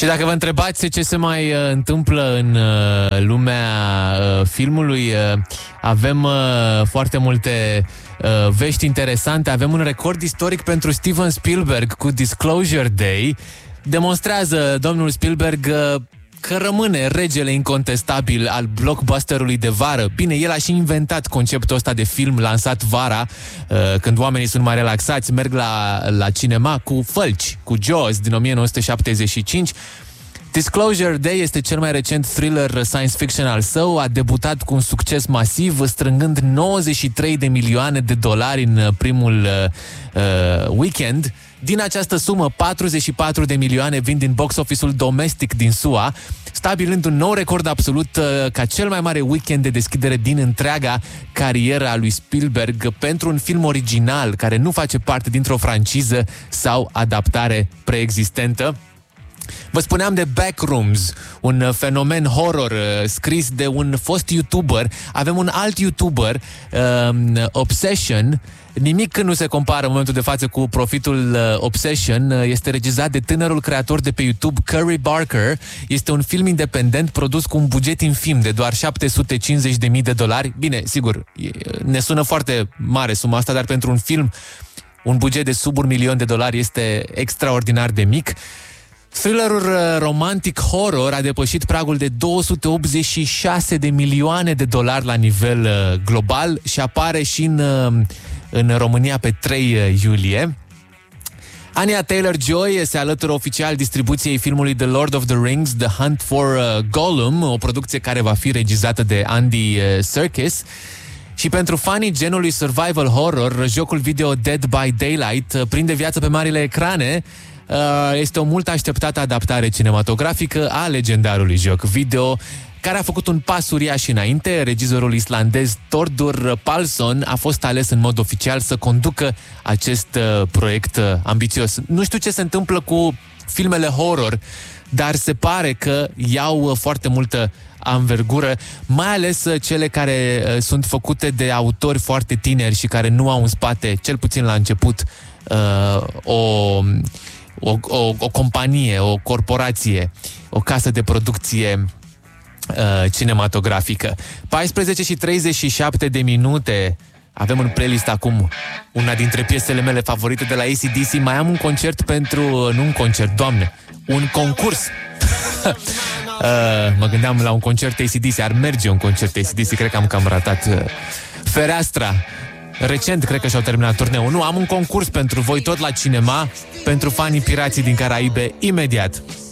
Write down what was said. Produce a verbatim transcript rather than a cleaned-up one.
Și dacă vă întrebați ce se mai uh, întâmplă în uh, lumea uh, filmului, uh, avem uh, foarte multe uh, vești interesante. Avem un record istoric pentru Steven Spielberg cu Disclosure Day. Demonstrează domnul Spielberg uh, că rămâne regele incontestabil al blockbusterului de vară. Bine, el a și inventat conceptul ăsta de film lansat vara, uh, când oamenii sunt mai relaxați, merg la, la cinema cu fălci, cu Jaws din nouăsprezece șaptezeci și cinci. Disclosure Day este cel mai recent thriller science fiction al său, a debutat cu un succes masiv, strângând nouăzeci și trei de milioane de dolari în primul uh, weekend. Din această sumă, patruzeci și patru de milioane vin din box office-ul domestic din S U A, stabilând un nou record absolut uh, ca cel mai mare weekend de deschidere din întreaga carieră a lui Spielberg pentru un film original care nu face parte dintr-o franciză sau adaptare preexistentă. Vă spuneam de Backrooms, un fenomen horror uh, scris de un fost YouTuber. Avem un alt YouTuber, uh, Obsession. Nimic nu se compară în momentul de față cu profitul uh, Obsession. Este regizat de tânărul creator de pe YouTube, Curry Barker. Este un film independent produs cu un buget infim de doar șapte sute cincizeci de mii de dolari. Bine, sigur, ne sună foarte mare suma asta, dar pentru un film, un buget de sub un milion de dolari este extraordinar de mic. Thrillerul romantic horror a depășit pragul de două sute optzeci și șase de milioane de dolari la nivel uh, global și apare și în, uh, în România pe trei iulie. Anya Taylor-Joy se alătură oficial distribuției filmului The Lord of the Rings, The Hunt for uh, Gollum, o producție care va fi regizată de Andy uh, Serkis. Și pentru fanii genului survival horror, jocul video Dead by Daylight uh, prinde viață pe marile ecrane. Este o mult așteptată adaptare cinematografică a legendarului joc video, care a făcut un pas uriaș înainte. Regizorul islandez Thordur Palsson a fost ales în mod oficial să conducă acest uh, proiect uh, ambițios. Nu știu ce se întâmplă cu filmele horror, dar se pare că iau uh, foarte multă anvergură, mai ales uh, cele care uh, sunt făcute de autori foarte tineri și care nu au în spate, cel puțin la început, uh, o... O, o, o companie, o corporație, o casă de producție uh, cinematografică. paisprezece și treizeci și șapte de minute. Avem în playlist acum una dintre piesele mele favorite de la A C D C. Mai am un concert pentru... Nu un concert, doamne, un concurs. uh, mă gândeam la un concert A C D C. Ar merge un concert A C D C. Cred că am cam ratat uh, fereastra. Recent, cred că și-au terminat turneul. Nu, am un concurs pentru voi tot la cinema, pentru fanii Pirații din Caraibe, imediat.